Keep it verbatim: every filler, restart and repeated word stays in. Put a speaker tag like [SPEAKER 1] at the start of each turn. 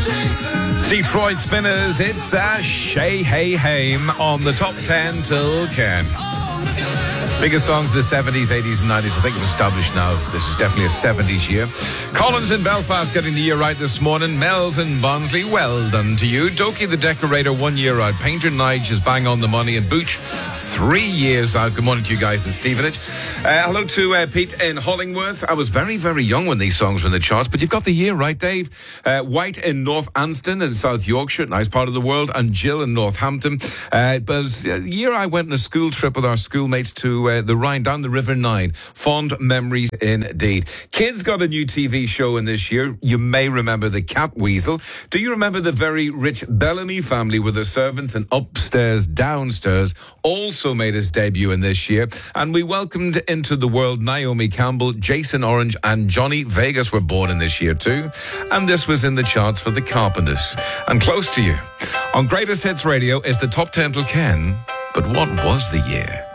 [SPEAKER 1] Detroit Spinners, it's a Shay Hey Haim on the top ten till Ken. Biggest songs of the seventies, eighties and nineties. I think it's established now. This is definitely a seventies year. Collins in Belfast getting the year right this morning. Mel's in Bonsley, well done to you. Doki the Decorator, one year out. Painter Nige is bang on the money. And Booch, three years out. Good morning to you guys in Stevenage. Uh, hello to uh, Pete in Hollingworth. I was very, very young when these songs were in the charts, but you've got the year right, Dave. Uh, White in North Anston in South Yorkshire, nice part of the world. And Jill in Northampton. Uh, it was a year I went on a school trip with our schoolmates to uh, the Rhine, down the River Nine. Fond memories indeed. Kids got a new T V show in this year. You may remember the Cat Weasel. Do you remember the very rich Bellamy family with the servants and upstairs, downstairs also made its debut in this year? And we welcomed into the world Naomi Campbell, Jason Orange and Johnny Vegas were born in this year too. And this was in the charts for the Carpenters. And close to you on Greatest Hits Radio is the Top ten till Ken. But what was the year?